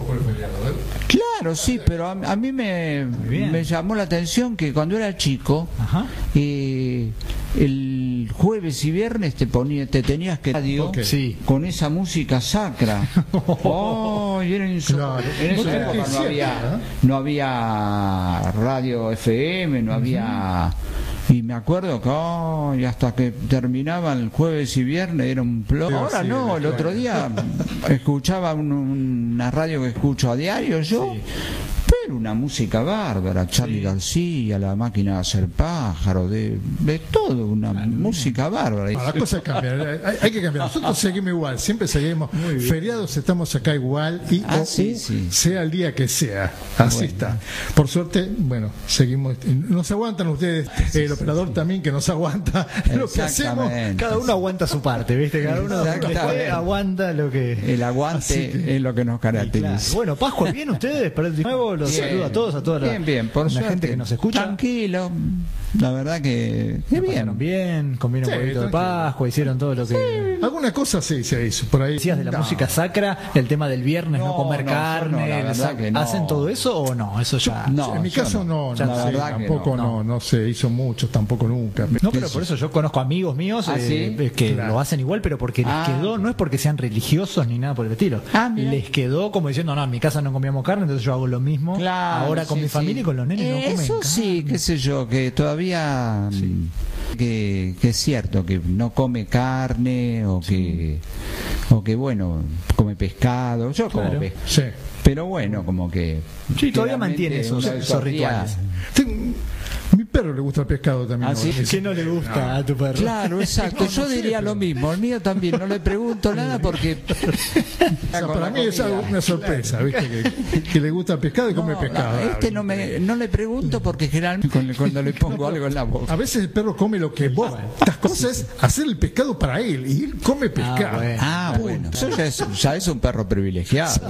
por el feriado, ¿eh? Claro, sí, pero a mí me llamó la atención que cuando era chico, el jueves y viernes te tenías que radio con esa música sacra. Oh, era insoportable. En esa época no había radio FM, no había. Y me acuerdo que y hasta que terminaban el jueves y viernes era un plomo. Ahora no, el otro día escuchaba una radio que escucho a diario yo, pero una música bárbara, Charly García, La Máquina de Hacer Pájaros, de todo, una música bárbara. No, las cosas cambian, hay que cambiar. Nosotros seguimos igual, siempre seguimos feriados, estamos acá igual y sea el día que sea, así está. Por suerte, bueno, seguimos, nos aguantan ustedes, el operador también que nos aguanta lo que hacemos. Cada uno aguanta su parte, ¿viste? Cada uno aguanta lo que... El aguante es lo que nos caracteriza. Claro. Bueno, Pascua, ¿bien ustedes? Para el nuevo, los saludo a todos, a toda la gente que nos escucha. Tranquilo, la verdad que bien, comieron un poquito de Pascua, hicieron todo lo que... Alguna cosa se hizo por ahí. Decías de la música sacra, el tema del viernes, no comer carne, ¿hacen todo eso o no? Eso ya... en mi caso no, tampoco no se hizo mucho, tampoco nunca. No, pero por eso yo conozco amigos míos que lo hacen igual, pero porque les quedó, no es porque sean religiosos ni nada por el estilo. Les quedó como diciendo, no, en mi casa no comíamos carne, entonces yo hago lo mismo. Ahora con mi familia y con los nenes no comen eso carne. Sí, qué sé yo, que todavía que es cierto que no come carne o que bueno, come pescado. Yo como pescado. Pero bueno, como que todavía mantiene esos rituales. Mi perro le gusta el pescado también. ¿Qué no le gusta a tu perro? Claro, exacto. Yo diría lo mismo. El mío también. No le pregunto nada porque... para mí es una sorpresa, ¿viste? Que le gusta el pescado y come pescado. No le pregunto porque generalmente cuando le pongo algo en la boca. A veces el perro come lo que vos... Estas cosas es hacer el pescado para él y él come pescado. Bueno. Eso ya es un perro privilegiado.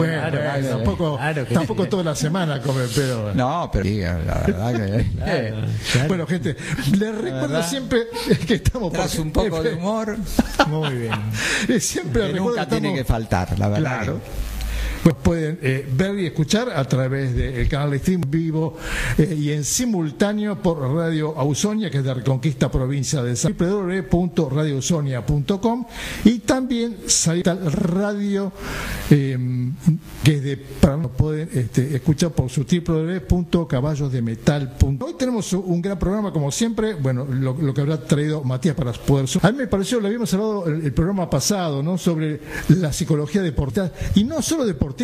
Tampoco toda la semana come pero no, pero la verdad que... Bueno, gente, les recuerdo siempre que estamos tras un poco de humor. Muy bien. Siempre que nunca tiene que faltar, la verdad. Claro. Pues pueden ver y escuchar a través del canal de stream vivo y en simultáneo por Radio Ausonia, que es de Reconquista, provincia de San Luis, www.radioausonia.com, y también salita radio que es de pueden escuchar por su www.caballosdemetal.com. Hoy tenemos un gran programa como siempre, bueno, lo que habrá traído Matías para poder... A mí me pareció, lo habíamos hablado el programa pasado, ¿no?, sobre la psicología deportiva, y no solo deportistas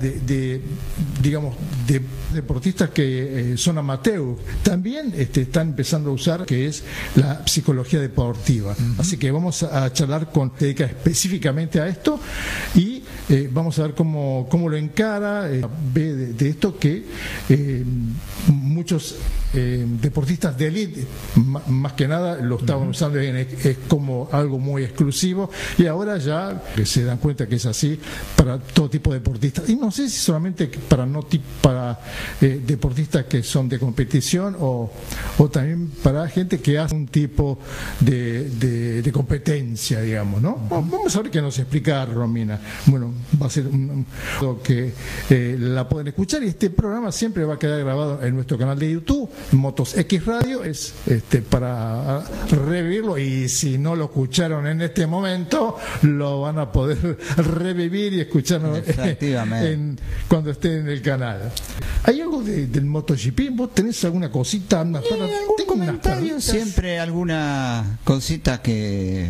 digamos deportistas que son amateur, también están empezando a usar, que es la psicología deportiva. Así que vamos a charlar dedica específicamente a esto y vamos a ver cómo lo encara, ve de esto que muchos deportistas de élite, más que nada lo estaban usando es como algo muy exclusivo, y ahora ya se dan cuenta que es así para todo tipo de deportistas, y no sé si solamente para deportistas que son de competición o también para gente que hace un tipo de competencia, digamos, ¿no? Vamos a ver qué nos explica Romina. Bueno, va a ser algo que la pueden escuchar, y este programa siempre va a quedar grabado en nuestro canal de YouTube, Motos X Radio, es para revivirlo, y si no lo escucharon en este momento lo van a poder revivir y escucharlo cuando esté en el canal. ¿Hay algo del MotoGP? ¿Vos tenés alguna cosita? Algún comentario, siempre alguna cosita que...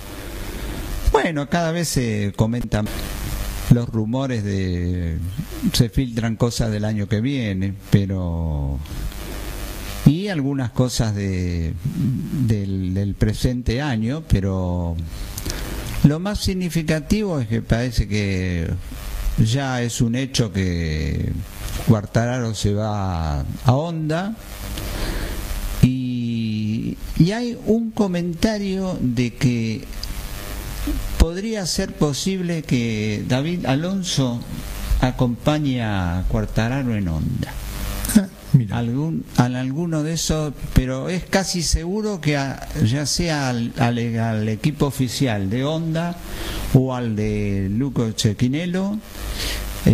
Bueno, cada vez se comentan los rumores se filtran cosas del año que viene, pero... y algunas cosas del presente año, pero lo más significativo es que parece que ya es un hecho que Quartararo se va a Honda, y hay un comentario de que podría ser posible que David Alonso acompañe a Quartararo en Honda. Alguno de esos, pero es casi seguro que ya sea al equipo oficial de Honda o al de Luco Cecchinello